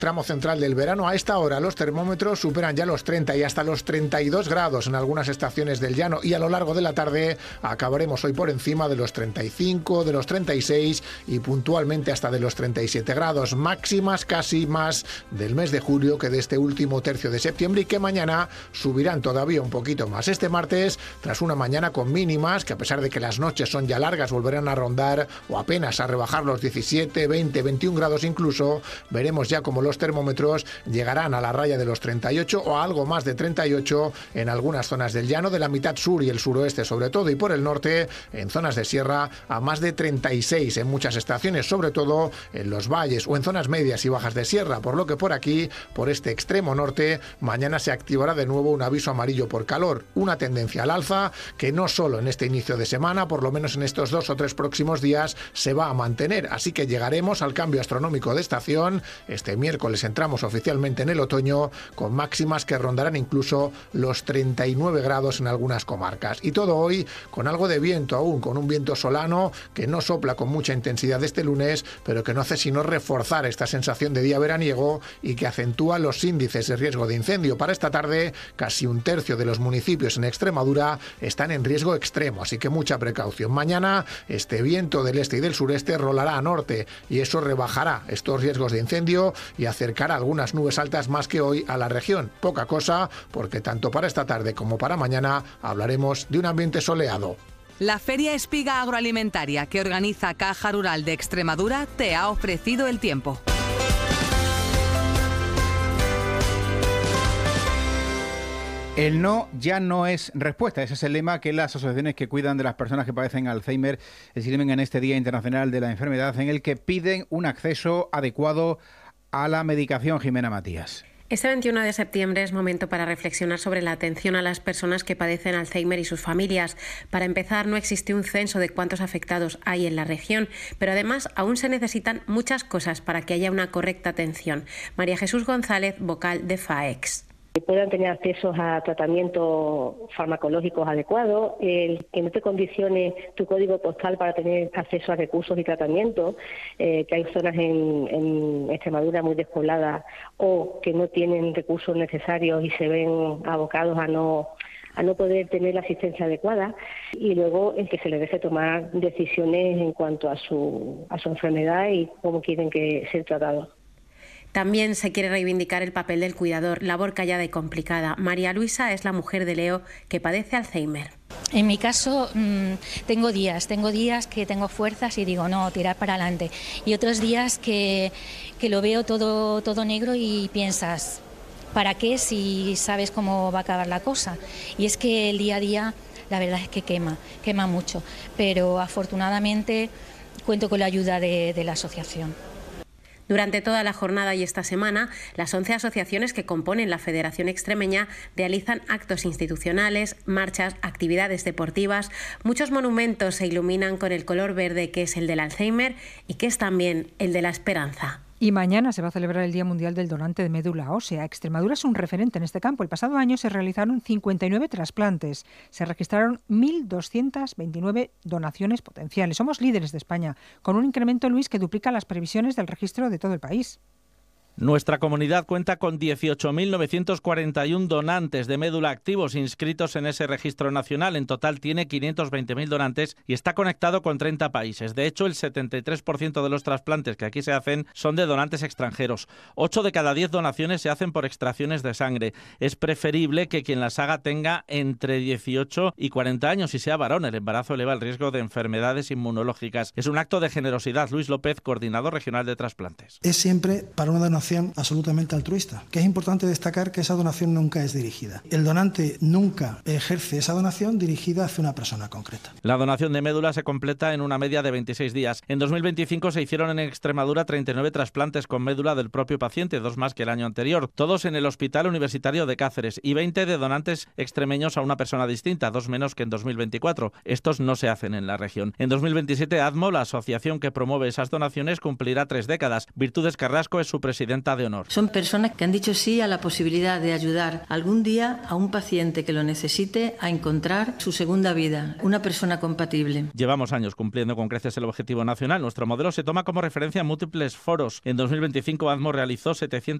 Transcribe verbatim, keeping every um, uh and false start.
Tramo central del verano, a esta hora los termómetros superan ya los treinta y hasta los treinta y dos grados en algunas estaciones del llano, y a lo largo de la tarde acabaremos hoy por encima de los treinta y cinco, de los treinta y seis y puntualmente hasta de los treinta y siete grados, máximas casi más del mes de julio que de este último tercio de septiembre, y que mañana subirán todavía un poquito más. Este martes, tras una mañana con mínimas que, a pesar de que las noches son ya largas, volverán a rondar o apenas a rebajar los diecisiete, veinte, veintiún grados incluso, veremos ya como los Los termómetros llegarán a la raya de los treinta y ocho o a algo más de treinta y ocho en algunas zonas del llano, de la mitad sur y el suroeste sobre todo, y por el norte, en zonas de sierra, a más de treinta y seis en muchas estaciones, sobre todo en los valles o en zonas medias y bajas de sierra, por lo que por aquí, por este extremo norte, mañana se activará de nuevo un aviso amarillo por calor, una tendencia al alza que no solo en este inicio de semana, por lo menos en estos dos o tres próximos días, se va a mantener, así que llegaremos al cambio astronómico de estación este miércoles. Entramos oficialmente en el otoño con máximas que rondarán incluso los treinta y nueve grados en algunas comarcas. Y todo hoy con algo de viento aún, con un viento solano que no sopla con mucha intensidad este lunes, pero que no hace sino reforzar esta sensación de día veraniego y que acentúa los índices de riesgo de incendio. Para esta tarde, casi un tercio de los municipios en Extremadura están en riesgo extremo, así que mucha precaución. Mañana este viento del este y del sureste rolará a norte y eso rebajará estos riesgos de incendio y acercar algunas nubes altas más que hoy a la región. Poca cosa, porque tanto para esta tarde como para mañana hablaremos de un ambiente soleado. La Feria Espiga Agroalimentaria que organiza Caja Rural de Extremadura te ha ofrecido el tiempo. El no ya no es respuesta. Ese es el lema que las asociaciones que cuidan de las personas que padecen Alzheimer escriben en este Día Internacional de la Enfermedad, en el que piden un acceso adecuado a la medicación. Jimena Matías. Este veintiuno de septiembre es momento para reflexionar sobre la atención a las personas que padecen Alzheimer y sus familias. Para empezar, no existe un censo de cuántos afectados hay en la región, pero además aún se necesitan muchas cosas para que haya una correcta atención. María Jesús González, vocal de FAEX. Que puedan tener acceso a tratamientos farmacológicos adecuados, el que no te condicione tu código postal para tener acceso a recursos y tratamientos, eh, que hay zonas en, en Extremadura muy despobladas o que no tienen recursos necesarios y se ven abocados a no a no poder tener la asistencia adecuada, y luego el que se les deje tomar decisiones en cuanto a su a su enfermedad y cómo quieren que sea tratado. También se quiere reivindicar el papel del cuidador, labor callada y complicada. María Luisa es la mujer de Leo que padece Alzheimer. En mi caso mmm, tengo días, tengo días que tengo fuerzas y digo no, tirar para adelante. Y otros días que, que lo veo todo, todo negro y piensas, ¿para qué si sabes cómo va a acabar la cosa? Y es que el día a día la verdad es que quema, quema mucho. Pero afortunadamente cuento con la ayuda de, de la asociación. Durante toda la jornada y esta semana, las once asociaciones que componen la Federación Extremeña realizan actos institucionales, marchas, actividades deportivas. Muchos monumentos se iluminan con el color verde, que es el del Alzheimer y que es también el de la esperanza. Y mañana se va a celebrar el Día Mundial del Donante de Médula Ósea. Extremadura es un referente en este campo. El pasado año se realizaron cincuenta y nueve trasplantes. Se registraron mil doscientas veintinueve donaciones potenciales. Somos líderes de España, con un incremento, Luis, que duplica las previsiones del registro de todo el país. Nuestra comunidad cuenta con dieciocho mil novecientos cuarenta y uno donantes de médula activos inscritos en ese registro nacional. En total tiene quinientos veinte mil donantes y está conectado con treinta países. De hecho, el setenta y tres por ciento de los trasplantes que aquí se hacen son de donantes extranjeros. ocho de cada diez donaciones se hacen por extracciones de sangre. Es preferible que quien las haga tenga entre dieciocho y cuarenta años y sea varón. El embarazo eleva el riesgo de enfermedades inmunológicas. Es un acto de generosidad. Luis López, coordinador regional de trasplantes. Es siempre para una donación absolutamente altruista, que es importante destacar que esa donación nunca es dirigida. El donante nunca ejerce esa donación dirigida hacia una persona concreta. La donación de médula se completa en una media de veintiséis días. En dos mil veinticinco se hicieron en Extremadura treinta y nueve trasplantes con médula del propio paciente, dos más que el año anterior, todos en el Hospital Universitario de Cáceres, y veinte de donantes extremeños a una persona distinta, dos menos que en dos mil veinticuatro. Estos no se hacen en la región. En dos mil veintisiete, ADMO, la asociación que promueve esas donaciones, cumplirá tres décadas. Virtudes Carrasco es su presidente presidenta de honor. Son personas que han dicho sí a la posibilidad de ayudar algún día a un paciente que lo necesite a encontrar su segunda vida, una persona compatible. Llevamos años cumpliendo con creces el objetivo nacional. Nuestro modelo se toma como referencia en múltiples foros. En dos mil veinticinco, ADMO realizó setecientas